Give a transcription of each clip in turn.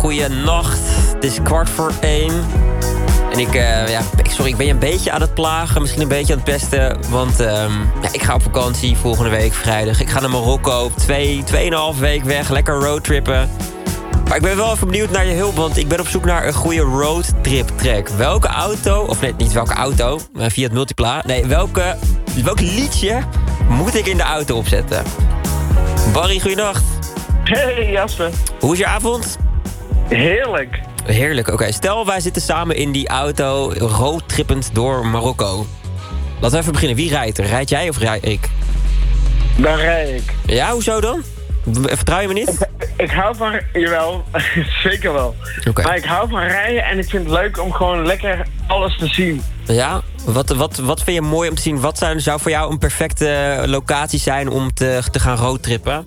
goede nacht. Het is 1:15. En ik ben je een beetje aan het plagen, misschien een beetje aan het pesten. Want ik ga op vakantie volgende week vrijdag. Ik ga naar Marokko, 2,5 week weg, lekker roadtrippen. Maar ik ben wel even benieuwd naar je hulp, want ik ben op zoek naar een goede roadtrip track. Welke auto, of nee, niet welke auto, via het Multipla. Nee, welk liedje moet ik in de auto opzetten? Barry, goeienacht. Hey Jasper. Hoe is je avond? Heerlijk. Heerlijk, oké. Stel, wij zitten samen in die auto roadtrippend door Marokko. Laten we even beginnen. Wie rijdt er? Rijd jij of rijd ik? Dan rij ik. Ja, hoezo dan? Vertrouw je me niet? Ik hou van... Jawel, zeker wel. Oké. Maar ik hou van rijden en ik vind het leuk om gewoon lekker alles te zien. Ja? Wat vind je mooi om te zien? Wat zou voor jou een perfecte locatie zijn om te gaan roadtrippen?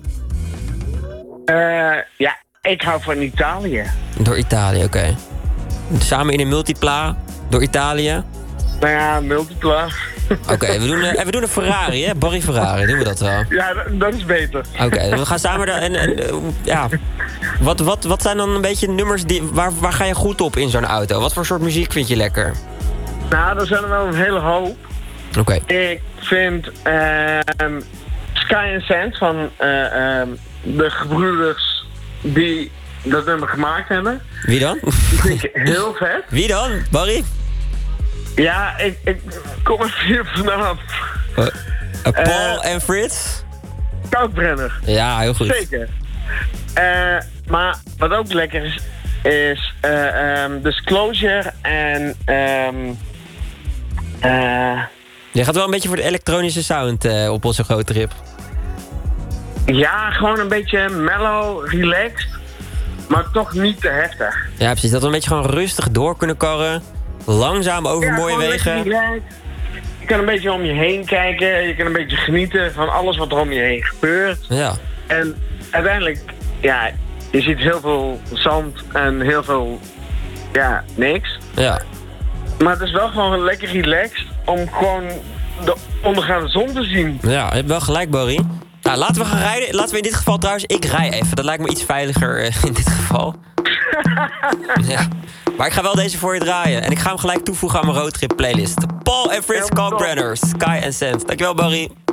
Ik hou van Italië. Door Italië, oké. Samen in een Multipla door Italië? Nou ja, Multipla. Oké, we doen een Ferrari, hè? Barry Ferrari, doen we dat wel? Ja, dat is beter. Oké, we gaan samen daar Wat zijn dan een beetje nummers waar ga je goed op in zo'n auto? Wat voor soort muziek vind je lekker? Nou, er zijn er wel een hele hoop. Oké. Ik vind Sky and Sand van de gebroeders die dat nummer gemaakt hebben. Wie dan? Die vind ik heel vet. Wie dan, Barry? Ja, ik kom er hier vanaf. Paul en Frits? Koudbrenner. Ja, heel goed. Zeker. Maar wat ook lekker is Disclosure en... Je gaat wel een beetje voor de elektronische sound op onze grote trip. Ja, gewoon een beetje mellow, relaxed, maar toch niet te heftig. Ja, precies. Dat we een beetje gewoon rustig door kunnen karren. Langzaam over mooie wegen. Je kan een beetje om je heen kijken. Je kan een beetje genieten van alles wat er om je heen gebeurt. Ja. En uiteindelijk, ja, je ziet heel veel zand en heel veel, niks. Ja. Maar het is wel gewoon lekker relaxed om gewoon de ondergaande zon te zien. Ja, je hebt wel gelijk, Barry. Nou, laten we gaan rijden. Laten we in dit geval trouwens, ik rij even. Dat lijkt me iets veiliger in dit geval. Ja. Maar ik ga wel deze voor je draaien. En ik ga hem gelijk toevoegen aan mijn roadtrip playlist. Paul en Frits Kalkbrenner, Sky and Sand. Dankjewel, Barry.